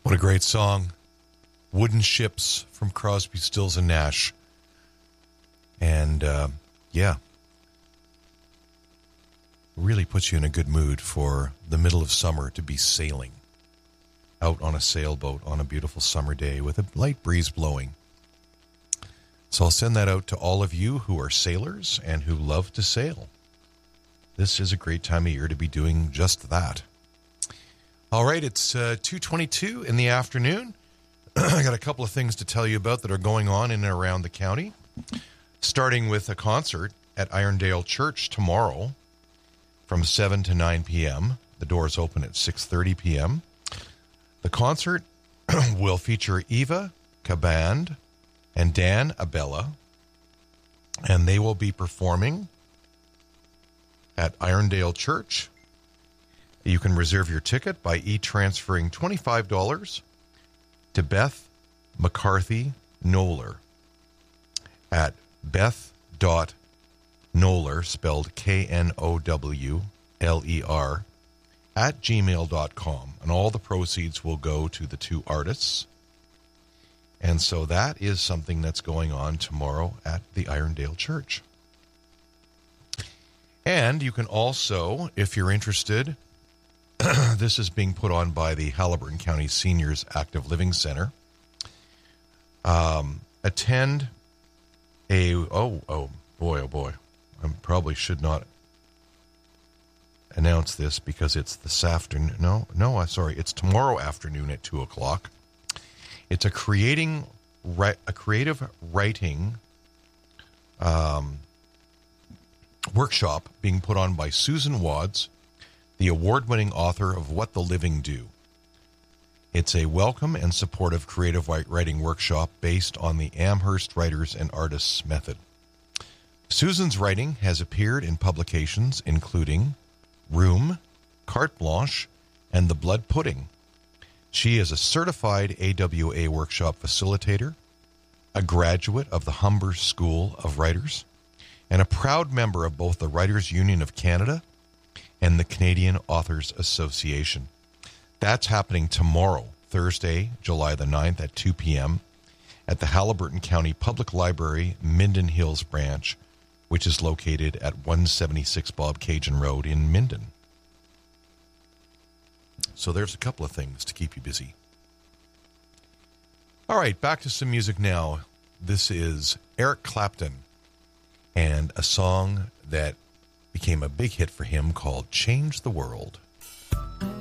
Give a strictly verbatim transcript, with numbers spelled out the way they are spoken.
What a great song. Wooden Ships from Crosby, Stills and Nash. And, uh, yeah. Really puts you in a good mood for the middle of summer to be sailing. Out on a sailboat on a beautiful summer day with a light breeze blowing. So I'll send that out to all of you who are sailors and who love to sail. This is a great time of year to be doing just that. All right, it's uh, two twenty-two in the afternoon. I got a couple of things to tell you about that are going on in and around the county, starting with a concert at Irondale Church tomorrow from seven to nine p.m. The doors open at six thirty p.m. The concert will feature Eva Caband and Dan Abella, and they will be performing at Irondale Church. You can reserve your ticket by e-transferring twenty-five dollars to Beth McCarthy Knoller at beth.knoller, spelled K N O W L E R, at gmail dot com. And all the proceeds will go to the two artists. And so that is something that's going on tomorrow at the Irondale Church. And you can also, if you're interested, this is being put on by the Haliburton County Seniors Active Living Center. Um, attend a, oh, oh, boy, oh, boy. I probably should not announce this because it's this afternoon. No, no, I'm sorry. It's tomorrow afternoon at two o'clock. It's a creating, a creative writing um, workshop being put on by Susan Wads, the award-winning author of What the Living Do. It's a welcome and supportive creative writing workshop based on the Amherst Writers and Artists method. Susan's writing has appeared in publications including Room, Carte Blanche, and The Blood Pudding. She is a certified A W A workshop facilitator, a graduate of the Humber School of Writers, and a proud member of both the Writers' Union of Canada and the Canadian Authors Association. That's happening tomorrow, Thursday, July the ninth at two p.m. at the Haliburton County Public Library, Minden Hills branch, which is located at one seventy-six Bob Cajun Road in Minden. So there's a couple of things to keep you busy. All right, back to some music now. This is Eric Clapton and a song that became a big hit for him called Change the World.